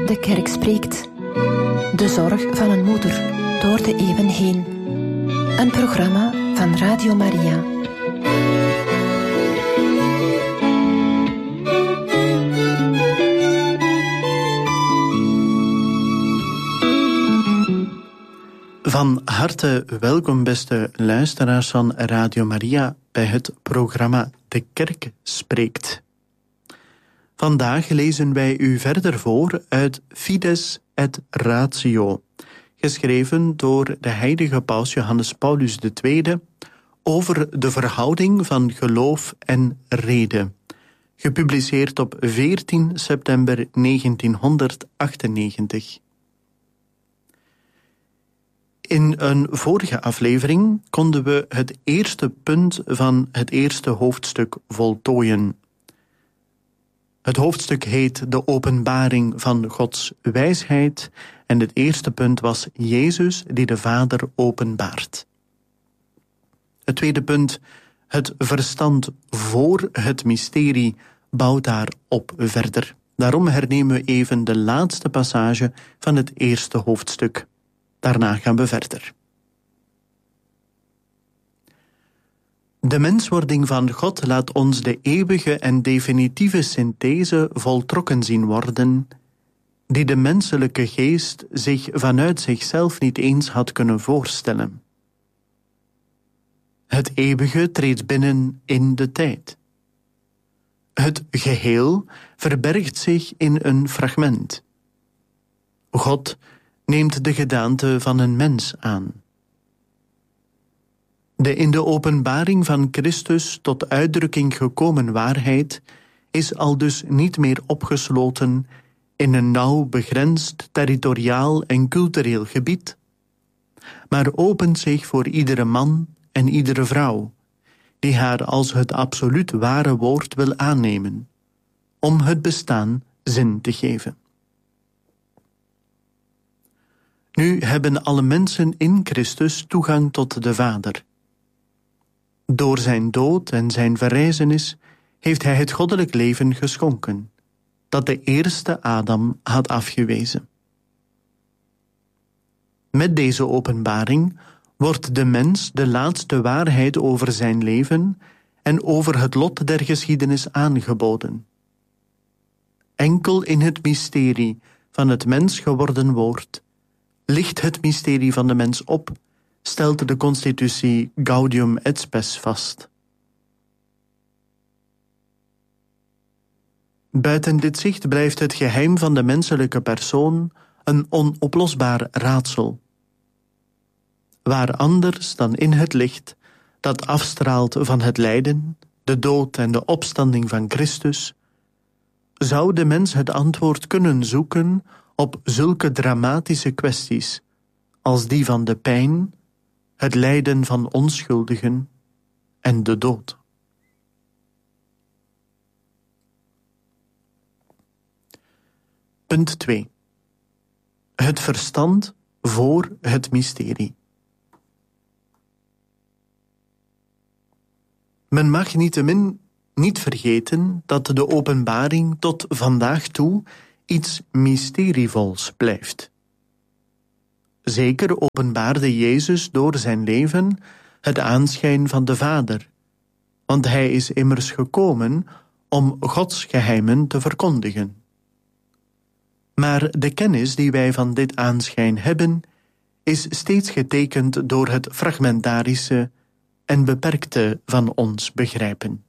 De kerk spreekt. De zorg van een moeder door de eeuwen heen. Een programma van Radio Maria. Van harte welkom, beste luisteraars van Radio Maria, bij het programma De Kerk Spreekt. Vandaag lezen wij u verder voor uit Fides et Ratio, geschreven door de heilige paus Johannes Paulus II over de verhouding van geloof en rede, gepubliceerd op 14 september 1998. In een vorige aflevering konden we het eerste punt van het eerste hoofdstuk voltooien. Het hoofdstuk heet De openbaring van Gods wijsheid en het eerste punt was Jezus die de Vader openbaart. Het tweede punt, het verstand voor het mysterie, bouwt daarop verder. Daarom hernemen we even de laatste passage van het eerste hoofdstuk. Daarna gaan we verder. De menswording van God laat ons de eeuwige en definitieve synthese voltrokken zien worden, die de menselijke geest zich vanuit zichzelf niet eens had kunnen voorstellen. Het eeuwige treedt binnen in de tijd. Het geheel verbergt zich in een fragment. God neemt de gedaante van een mens aan. De in de openbaring van Christus tot uitdrukking gekomen waarheid is aldus niet meer opgesloten in een nauw begrensd territoriaal en cultureel gebied, maar opent zich voor iedere man en iedere vrouw, die haar als het absoluut ware woord wil aannemen, om het bestaan zin te geven. Nu hebben alle mensen in Christus toegang tot de Vader. Door zijn dood en zijn verrijzenis heeft hij het goddelijk leven geschonken, dat de eerste Adam had afgewezen. Met deze openbaring wordt de mens de laatste waarheid over zijn leven en over het lot der geschiedenis aangeboden. Enkel in het mysterie van het mens geworden woord ligt het mysterie van de mens op, stelt de constitutie Gaudium et Spes vast. Buiten dit zicht blijft het geheim van de menselijke persoon een onoplosbaar raadsel. Waar anders dan in het licht dat afstraalt van het lijden, de dood en de opstanding van Christus, zou de mens het antwoord kunnen zoeken op zulke dramatische kwesties als die van de pijn, het lijden van onschuldigen en de dood. Punt 2. Het verstand voor het mysterie. Men mag niettemin niet vergeten dat de openbaring tot vandaag toe iets mysterievols blijft. Zeker openbaarde Jezus door zijn leven het aanschijn van de Vader, want hij is immers gekomen om Gods geheimen te verkondigen. Maar de kennis die wij van dit aanschijn hebben, is steeds getekend door het fragmentarische en beperkte van ons begrijpen.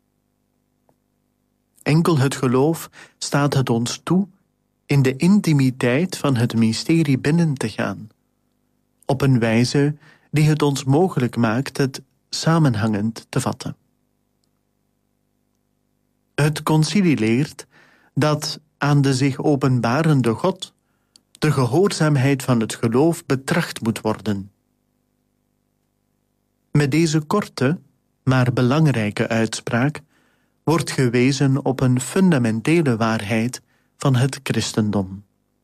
Enkel het geloof staat het ons toe in de intimiteit van het mysterie binnen te gaan, op een wijze die het ons mogelijk maakt het samenhangend te vatten. Het concilie leert dat aan de zich openbarende God de gehoorzaamheid van het geloof betracht moet worden. Met deze korte, maar belangrijke uitspraak wordt gewezen op een fundamentele waarheid van het christendom.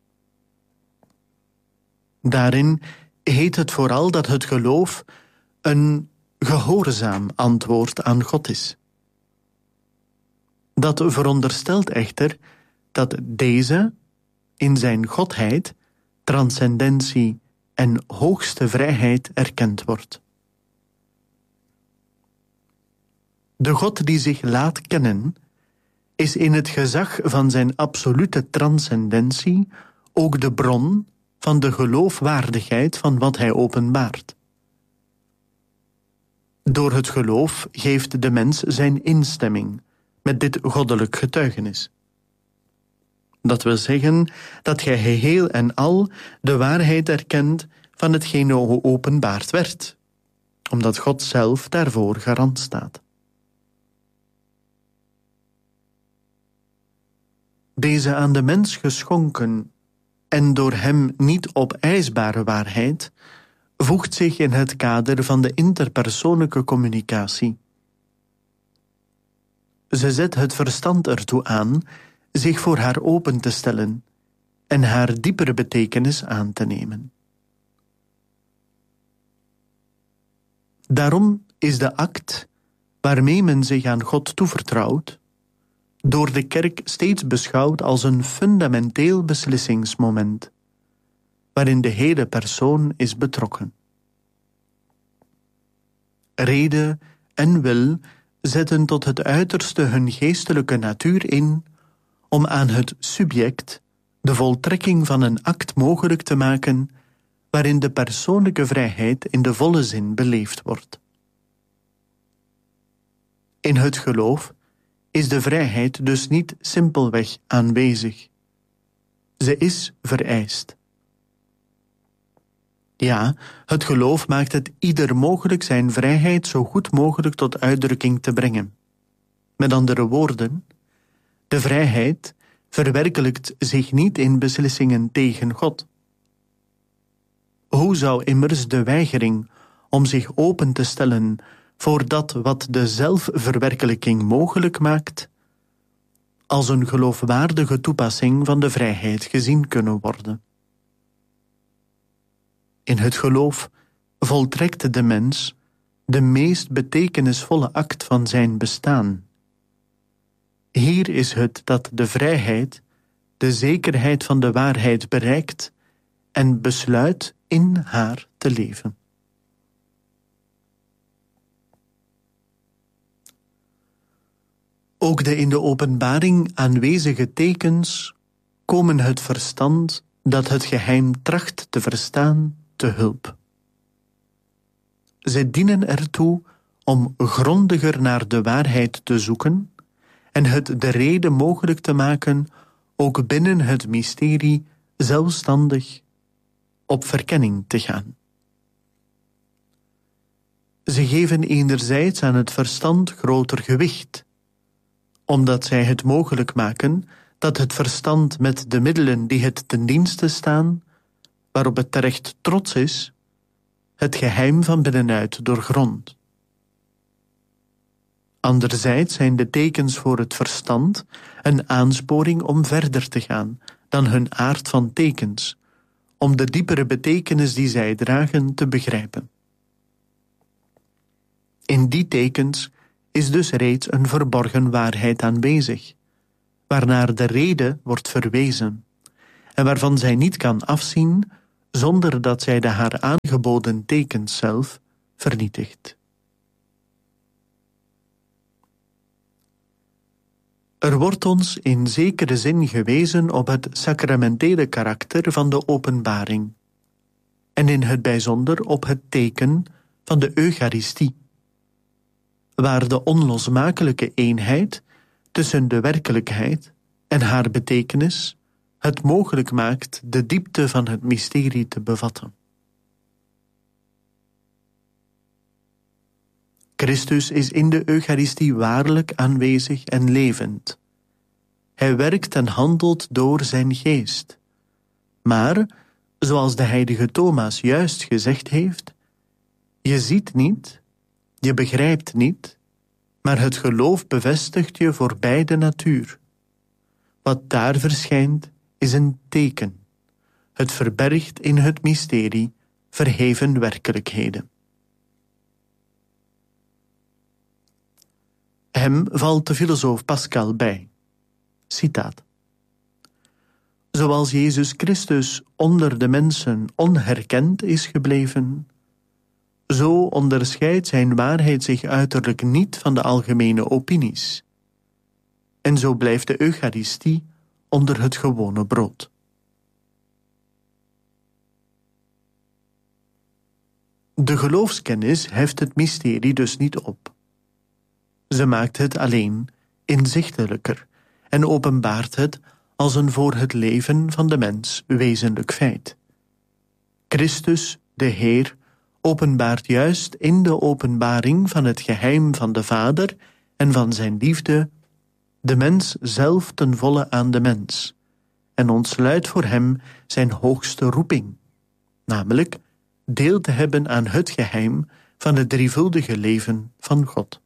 Daarin heet het vooral dat het geloof een gehoorzaam antwoord aan God is. Dat veronderstelt echter dat deze in zijn godheid, transcendentie en hoogste vrijheid erkend wordt. De God die zich laat kennen, is in het gezag van zijn absolute transcendentie ook de bron van de geloofwaardigheid van wat hij openbaart. Door het geloof geeft de mens zijn instemming met dit goddelijk getuigenis. Dat wil zeggen dat gij geheel en al de waarheid erkent van hetgeen geopenbaard werd, omdat God zelf daarvoor garant staat. Deze aan de mens geschonken en door hem niet opeisbare waarheid voegt zich in het kader van de interpersoonlijke communicatie. Ze zet het verstand ertoe aan zich voor haar open te stellen en haar diepere betekenis aan te nemen. Daarom is de act waarmee men zich aan God toevertrouwt door de kerk steeds beschouwd als een fundamenteel beslissingsmoment, waarin de hele persoon is betrokken. Rede en wil zetten tot het uiterste hun geestelijke natuur in om aan het subject de voltrekking van een act mogelijk te maken waarin de persoonlijke vrijheid in de volle zin beleefd wordt. In het geloof is de vrijheid dus niet simpelweg aanwezig. Ze is vereist. Ja, het geloof maakt het ieder mogelijk zijn vrijheid zo goed mogelijk tot uitdrukking te brengen. Met andere woorden, de vrijheid verwerkelijkt zich niet in beslissingen tegen God. Hoe zou immers de weigering om zich open te stellen voor dat wat de zelfverwerkelijking mogelijk maakt, als een geloofwaardige toepassing van de vrijheid gezien kunnen worden? In het geloof voltrekt de mens de meest betekenisvolle act van zijn bestaan. Hier is het dat de vrijheid de zekerheid van de waarheid bereikt en besluit in haar te leven. Ook de in de openbaring aanwezige tekens komen het verstand dat het geheim tracht te verstaan te hulp. Zij dienen ertoe om grondiger naar de waarheid te zoeken en het de reden mogelijk te maken ook binnen het mysterie zelfstandig op verkenning te gaan. Ze geven enerzijds aan het verstand groter gewicht, omdat zij het mogelijk maken dat het verstand met de middelen die het ten dienste staan, waarop het terecht trots is, het geheim van binnenuit doorgrondt. Anderzijds zijn de tekens voor het verstand een aansporing om verder te gaan dan hun aard van tekens, om de diepere betekenis die zij dragen te begrijpen. In die tekens is dus reeds een verborgen waarheid aanwezig, waarnaar de rede wordt verwezen, en waarvan zij niet kan afzien zonder dat zij de haar aangeboden tekens zelf vernietigt. Er wordt ons in zekere zin gewezen op het sacramentele karakter van de openbaring, en in het bijzonder op het teken van de Eucharistie, waar de onlosmakelijke eenheid tussen de werkelijkheid en haar betekenis het mogelijk maakt de diepte van het mysterie te bevatten. Christus is in de Eucharistie waarlijk aanwezig en levend. Hij werkt en handelt door zijn geest. Maar, zoals de heilige Thomas juist gezegd heeft, je ziet niet, je begrijpt niet, maar het geloof bevestigt je voor beide natuur. Wat daar verschijnt is een teken. Het verbergt in het mysterie verheven werkelijkheden. Hem valt de filosoof Pascal bij. Citaat. zoals Jezus Christus onder de mensen onherkend is gebleven, zo onderscheidt zijn waarheid zich uiterlijk niet van de algemene opinies. En zo blijft de Eucharistie onder het gewone brood. De geloofskennis heft het mysterie dus niet op. Ze maakt het alleen inzichtelijker en openbaart het als een voor het leven van de mens wezenlijk feit. Christus, de Heer, openbaart juist in de openbaring van het geheim van de Vader en van zijn liefde de mens zelf ten volle aan de mens en ontsluit voor hem zijn hoogste roeping, namelijk deel te hebben aan het geheim van het drievuldige leven van God.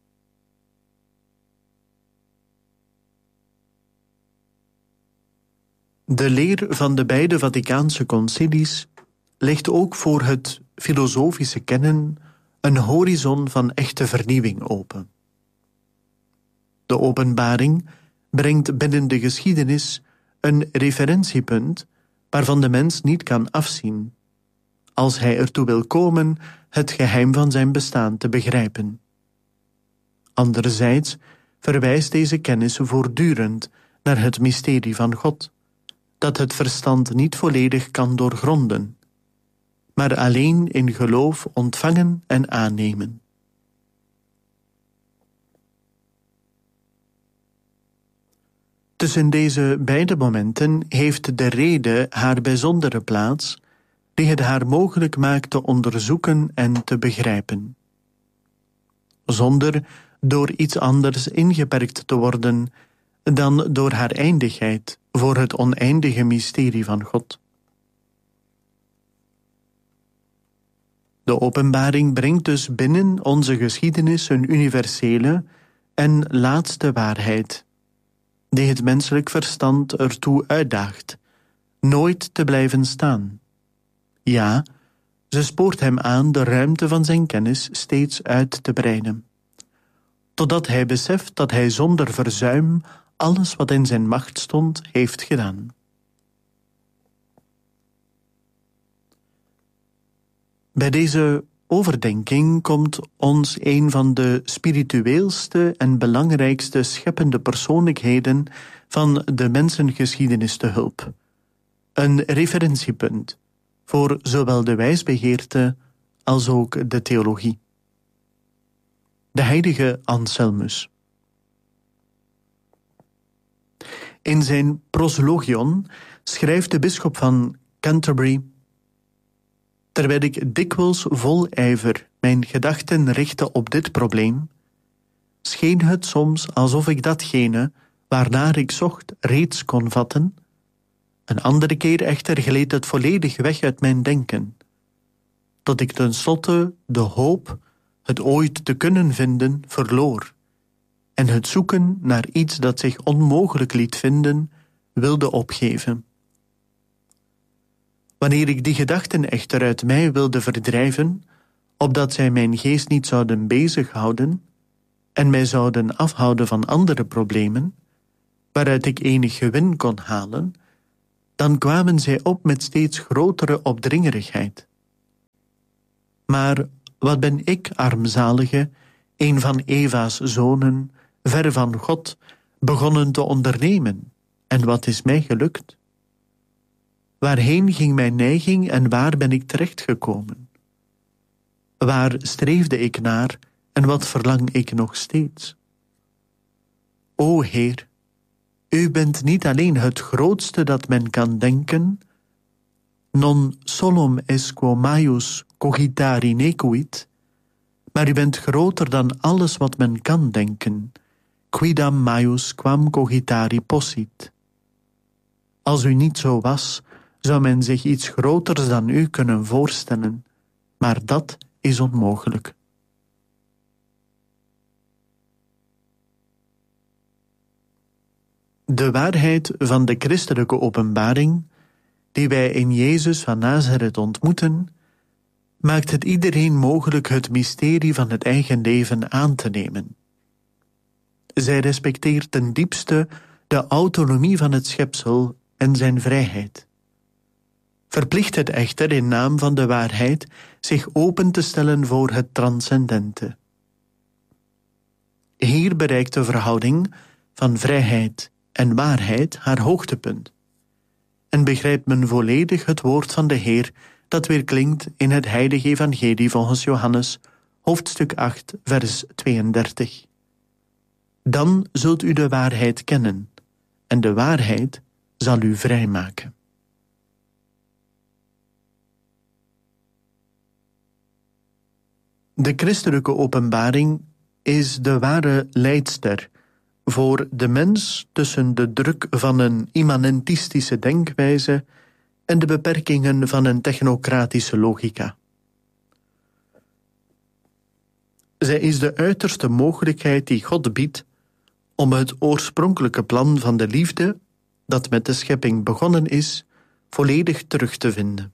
De leer van de beide Vaticaanse concilies legt ook voor het filosofische kennen een horizon van echte vernieuwing open. De openbaring brengt binnen de geschiedenis een referentiepunt waarvan de mens niet kan afzien, als hij ertoe wil komen het geheim van zijn bestaan te begrijpen. Anderzijds verwijst deze kennis voortdurend naar het mysterie van God, dat het verstand niet volledig kan doorgronden, maar alleen in geloof ontvangen en aannemen. Tussen deze beide momenten heeft de rede haar bijzondere plaats, die het haar mogelijk maakt te onderzoeken en te begrijpen. Zonder door iets anders ingeperkt te worden dan door haar eindigheid voor het oneindige mysterie van God. De openbaring brengt dus binnen onze geschiedenis een universele en laatste waarheid, die het menselijk verstand ertoe uitdaagt nooit te blijven staan. Ja, ze spoort hem aan de ruimte van zijn kennis steeds uit te breiden, totdat hij beseft dat hij zonder verzuim alles wat in zijn macht stond, heeft gedaan. Bij deze overdenking komt ons een van de spiritueelste en belangrijkste scheppende persoonlijkheden van de mensengeschiedenis te hulp. Een referentiepunt voor zowel de wijsbegeerte als ook de theologie. De heilige Anselmus. In zijn Proslogion schrijft de bisschop van Canterbury: terwijl ik dikwijls vol ijver mijn gedachten richtte op dit probleem, scheen het soms alsof ik datgene waarnaar ik zocht reeds kon vatten. Een andere keer echter gleed het volledig weg uit mijn denken, tot ik tenslotte de hoop het ooit te kunnen vinden verloor en het zoeken naar iets dat zich onmogelijk liet vinden wilde opgeven. Wanneer ik die gedachten echter uit mij wilde verdrijven, opdat zij mijn geest niet zouden bezighouden en mij zouden afhouden van andere problemen, waaruit ik enig gewin kon halen, dan kwamen zij op met steeds grotere opdringerigheid. Maar wat ben ik, armzalige, een van Eva's zonen, ver van God, begonnen te ondernemen, en wat is mij gelukt? Waarheen ging mijn neiging en waar ben ik terechtgekomen? Waar streefde ik naar en wat verlang ik nog steeds? O Heer, u bent niet alleen het grootste dat men kan denken, non solum est quo maius cogitari nequit, maar u bent groter dan alles wat men kan denken, quidam maius quam cogitari possit. Als u niet zo was, zou men zich iets groters dan u kunnen voorstellen, maar dat is onmogelijk. De waarheid van de christelijke openbaring, die wij in Jezus van Nazareth ontmoeten, maakt het iedereen mogelijk het mysterie van het eigen leven aan te nemen. Zij respecteert ten diepste de autonomie van het schepsel en zijn vrijheid. Verplicht het echter in naam van de waarheid zich open te stellen voor het transcendente. Hier bereikt de verhouding van vrijheid en waarheid haar hoogtepunt en begrijpt men volledig het woord van de Heer dat weerklinkt in het heilige evangelie volgens Johannes, hoofdstuk 8, vers 32. Dan zult u de waarheid kennen, en de waarheid zal u vrijmaken. De christelijke openbaring is de ware leidster voor de mens tussen de druk van een immanentistische denkwijze en de beperkingen van een technocratische logica. Zij is de uiterste mogelijkheid die God biedt om het oorspronkelijke plan van de liefde, dat met de schepping begonnen is, volledig terug te vinden.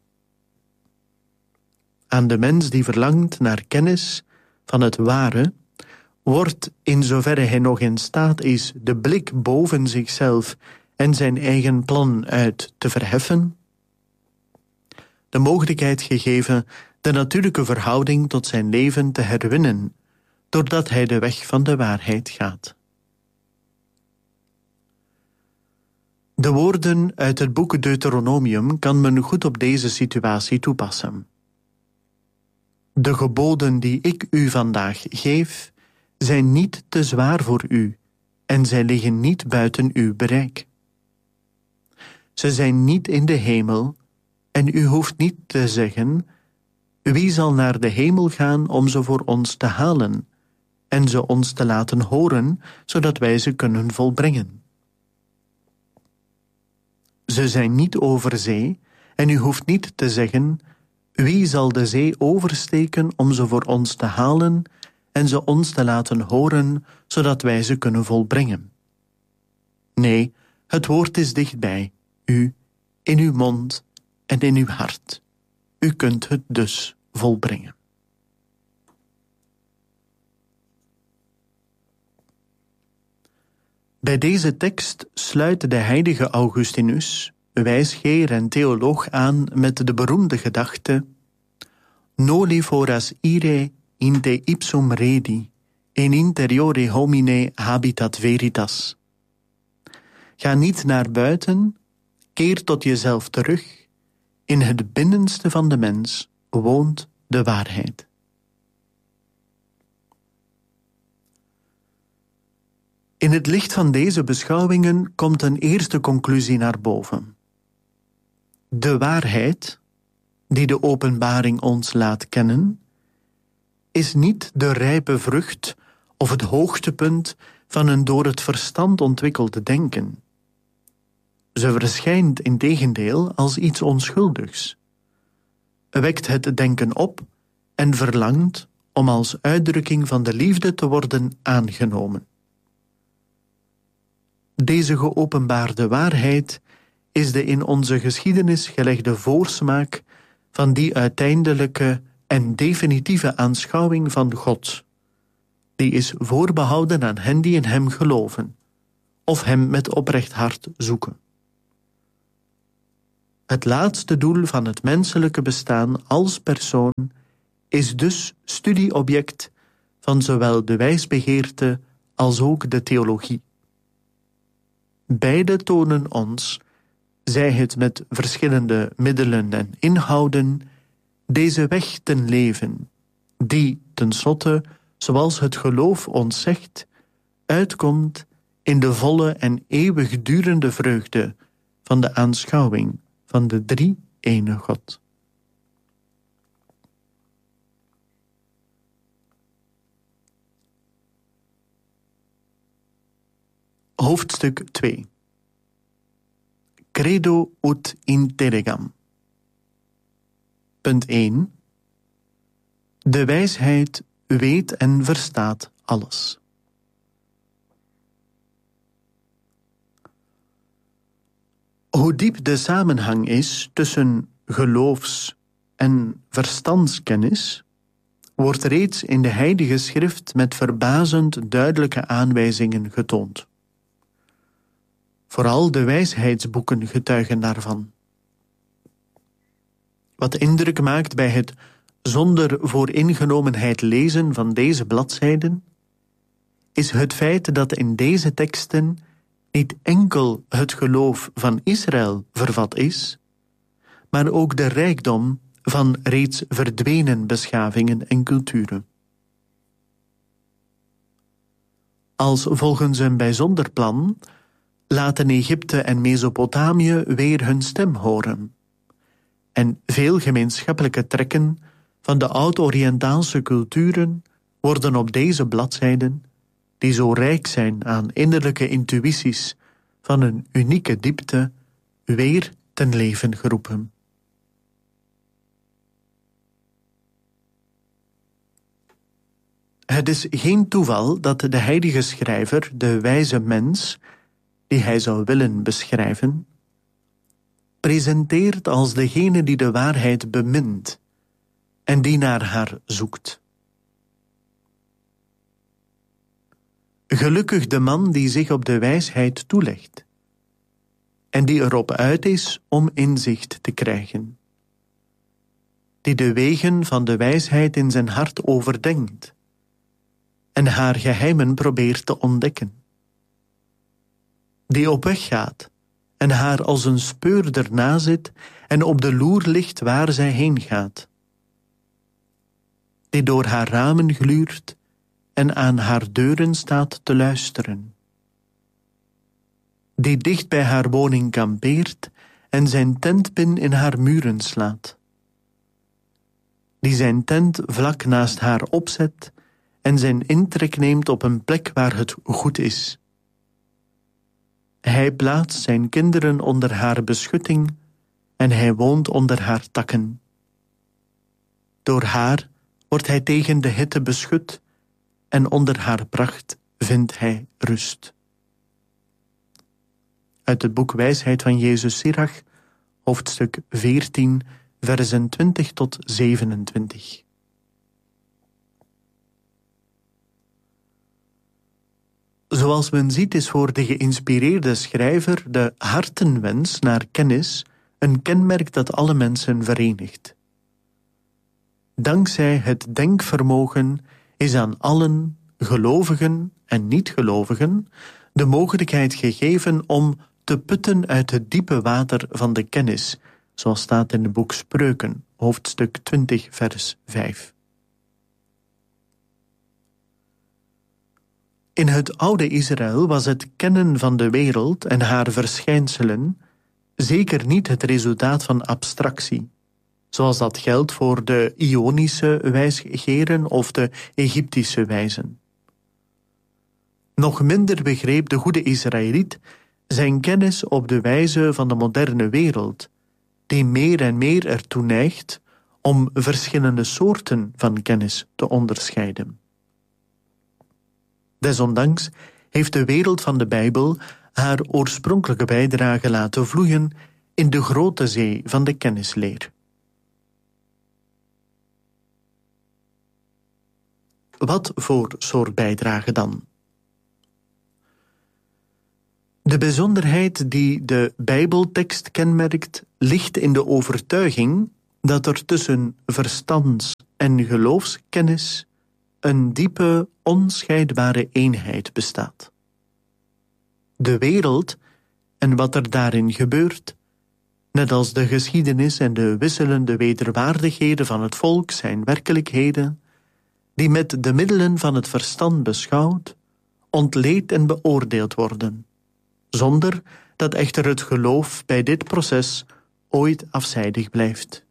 Aan de mens die verlangt naar kennis van het ware, wordt, in zoverre hij nog in staat is de blik boven zichzelf en zijn eigen plan uit te verheffen, de mogelijkheid gegeven de natuurlijke verhouding tot zijn leven te herwinnen, doordat hij de weg van de waarheid gaat. De woorden uit het boek Deuteronomium kan men goed op deze situatie toepassen. De geboden die ik u vandaag geef, zijn niet te zwaar voor u en zij liggen niet buiten uw bereik. Ze zijn niet in de hemel en u hoeft niet te zeggen: wie zal naar de hemel gaan om ze voor ons te halen en ze ons te laten horen, zodat wij ze kunnen volbrengen. Ze zijn niet over zee en u hoeft niet te zeggen: wie zal de zee oversteken om ze voor ons te halen en ze ons te laten horen, zodat wij ze kunnen volbrengen. Nee, het woord is dichtbij, u, in uw mond en in uw hart. U kunt het dus volbrengen. Bij deze tekst sluit de heilige Augustinus, wijsgeer en theoloog, aan met de beroemde gedachte: noli foras ire in te ipsum redi, in interiore homine habitat veritas. Ga niet naar buiten, keer tot jezelf terug. In het binnenste van de mens woont de waarheid. In het licht van deze beschouwingen komt een eerste conclusie naar boven. De waarheid, die de openbaring ons laat kennen, is niet de rijpe vrucht of het hoogtepunt van een door het verstand ontwikkeld denken. Ze verschijnt integendeel als iets onschuldigs, wekt het denken op en verlangt om als uitdrukking van de liefde te worden aangenomen. Deze geopenbaarde waarheid is de in onze geschiedenis gelegde voorsmaak van die uiteindelijke en definitieve aanschouwing van God. Die is voorbehouden aan hen die in hem geloven, of hem met oprecht hart zoeken. Het laatste doel van het menselijke bestaan als persoon is dus studieobject van zowel de wijsbegeerte als ook de theologie. Beide tonen ons, zij het met verschillende middelen en inhouden, deze weg ten leven, die tenslotte, zoals het geloof ons zegt, uitkomt in de volle en eeuwigdurende vreugde van de aanschouwing van de drie-ene God. Hoofdstuk 2. Credo ut intellegam. Punt 1. De wijsheid weet en verstaat alles. Hoe diep de samenhang is tussen geloofs- en verstandskennis, wordt reeds in de Heilige Schrift met verbazend duidelijke aanwijzingen getoond. Vooral de wijsheidsboeken getuigen daarvan. Wat indruk maakt bij het zonder vooringenomenheid lezen van deze bladzijden, is het feit dat in deze teksten niet enkel het geloof van Israël vervat is, maar ook de rijkdom van reeds verdwenen beschavingen en culturen. Als volgens een bijzonder plan laten Egypte en Mesopotamië weer hun stem horen. En veel gemeenschappelijke trekken van de oud-Oriëntaalse culturen worden op deze bladzijden, die zo rijk zijn aan innerlijke intuïties van een unieke diepte, weer ten leven geroepen. Het is geen toeval dat de heilige schrijver de wijze mens, die hij zou willen beschrijven, presenteert als degene die de waarheid bemint en die naar haar zoekt. Gelukkig de man die zich op de wijsheid toelegt en die erop uit is om inzicht te krijgen, die de wegen van de wijsheid in zijn hart overdenkt en haar geheimen probeert te ontdekken, die op weg gaat en haar als een speurder nazit en op de loer ligt waar zij heen gaat, die door haar ramen gluurt en aan haar deuren staat te luisteren, die dicht bij haar woning kampeert en zijn tentpin in haar muren slaat, die zijn tent vlak naast haar opzet en zijn intrek neemt op een plek waar het goed is. Hij plaatst zijn kinderen onder haar beschutting en hij woont onder haar takken. Door haar wordt hij tegen de hitte beschut en onder haar pracht vindt hij rust. Uit het boek Wijsheid van Jezus Sirach, hoofdstuk 14, versen 20 tot 27. Zoals men ziet is voor de geïnspireerde schrijver de hartenwens naar kennis een kenmerk dat alle mensen verenigt. Dankzij het denkvermogen is aan allen, gelovigen en niet-gelovigen, de mogelijkheid gegeven om te putten uit het diepe water van de kennis, zoals staat in het boek Spreuken, hoofdstuk 20, vers 5. In het oude Israël was het kennen van de wereld en haar verschijnselen zeker niet het resultaat van abstractie, zoals dat geldt voor de Ionische wijsgeren of de Egyptische wijzen. Nog minder begreep de goede Israëliet zijn kennis op de wijze van de moderne wereld, die meer en meer ertoe neigt om verschillende soorten van kennis te onderscheiden. Desondanks heeft de wereld van de Bijbel haar oorspronkelijke bijdrage laten vloeien in de grote zee van de kennisleer. Wat voor soort bijdrage dan? De bijzonderheid die de Bijbeltekst kenmerkt, ligt in de overtuiging dat er tussen verstands- en geloofskennis een diepe, onscheidbare eenheid bestaat. De wereld en wat er daarin gebeurt, net als de geschiedenis en de wisselende wederwaardigheden van het volk, zijn werkelijkheden die met de middelen van het verstand beschouwd, ontleed en beoordeeld worden, zonder dat echter het geloof bij dit proces ooit afzijdig blijft.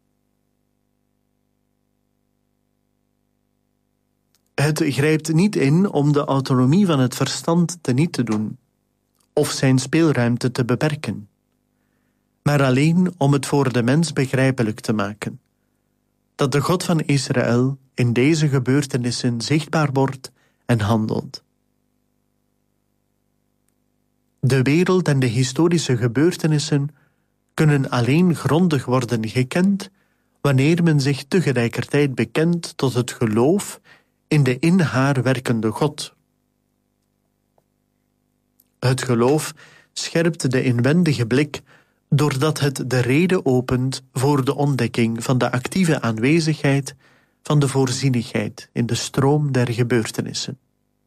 Het grijpt niet in om de autonomie van het verstand teniet te doen, of zijn speelruimte te beperken, maar alleen om het voor de mens begrijpelijk te maken, dat de God van Israël in deze gebeurtenissen zichtbaar wordt en handelt. De wereld en de historische gebeurtenissen kunnen alleen grondig worden gekend wanneer men zich tegelijkertijd bekent tot het geloof in de in haar werkende God. Het geloof scherpt de inwendige blik, doordat het de reden opent voor de ontdekking van de actieve aanwezigheid van de voorzienigheid in de stroom der gebeurtenissen.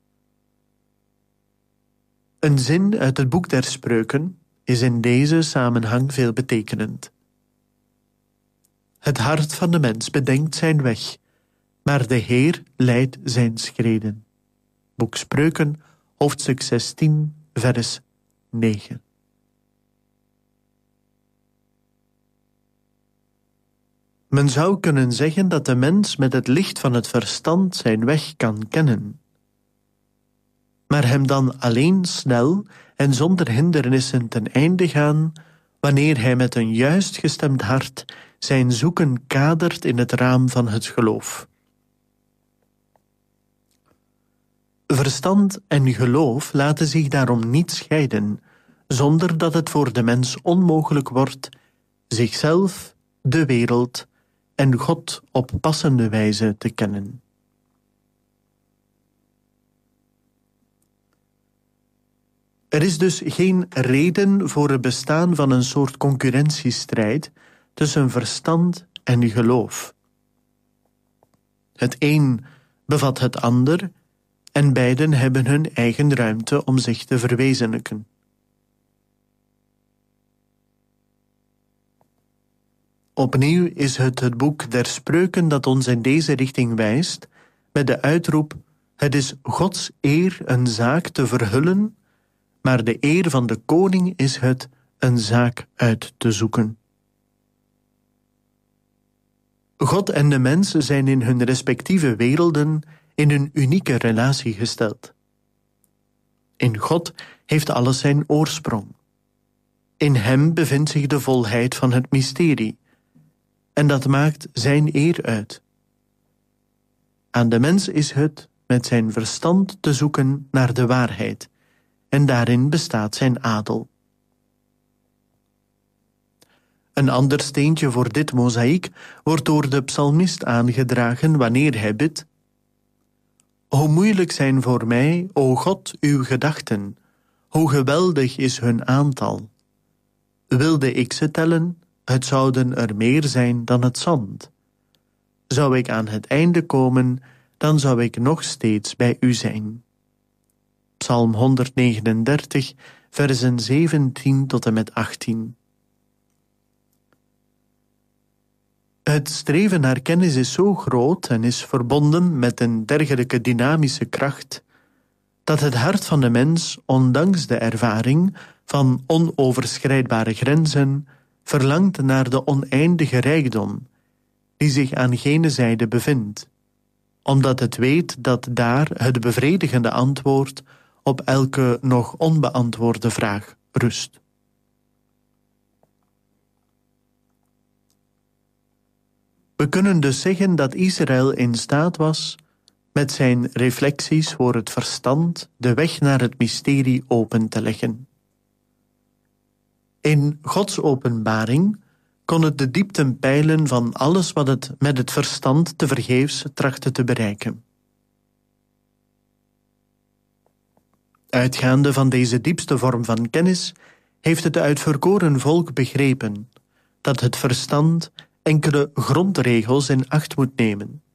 Een zin uit het boek der Spreuken is in deze samenhang veelbetekenend. Het hart van de mens bedenkt zijn weg, maar de Heer leidt zijn schreden. Boek Spreuken, hoofdstuk 16, vers 9. Men zou kunnen zeggen dat de mens met het licht van het verstand zijn weg kan kennen, maar hem dan alleen snel en zonder hindernissen ten einde gaan, wanneer hij met een juist gestemd hart zijn zoeken kadert in het raam van het geloof. Verstand en geloof laten zich daarom niet scheiden, zonder dat het voor de mens onmogelijk wordt zichzelf, de wereld en God op passende wijze te kennen. Er is dus geen reden voor het bestaan van een soort concurrentiestrijd tussen verstand en geloof. Het een bevat het ander en beiden hebben hun eigen ruimte om zich te verwezenlijken. Opnieuw is het boek der Spreuken dat ons in deze richting wijst, met de uitroep: het is Gods eer een zaak te verhullen, maar de eer van de koning is het een zaak uit te zoeken. God en de mens zijn in hun respectieve werelden in een unieke relatie gesteld. In God heeft alles zijn oorsprong. In hem bevindt zich de volheid van het mysterie, en dat maakt zijn eer uit. Aan de mens is het met zijn verstand te zoeken naar de waarheid, en daarin bestaat zijn adel. Een ander steentje voor dit mozaïek wordt door de psalmist aangedragen wanneer hij bidt: hoe moeilijk zijn voor mij, o God, uw gedachten, hoe geweldig is hun aantal. Wilde ik ze tellen, het zouden er meer zijn dan het zand. Zou ik aan het einde komen, dan zou ik nog steeds bij u zijn. Psalm 139, versen 17 tot en met 18. Het streven naar kennis is zo groot en is verbonden met een dergelijke dynamische kracht, dat het hart van de mens, ondanks de ervaring van onoverschrijdbare grenzen, verlangt naar de oneindige rijkdom, die zich aan gene zijde bevindt, omdat het weet dat daar het bevredigende antwoord op elke nog onbeantwoorde vraag rust. We kunnen dus zeggen dat Israël in staat was met zijn reflecties voor het verstand de weg naar het mysterie open te leggen. In Gods openbaring kon het de diepten peilen van alles wat het met het verstand tevergeefs trachtte te bereiken. Uitgaande van deze diepste vorm van kennis heeft het uitverkoren volk begrepen dat het verstand enkele grondregels in acht moet nemen,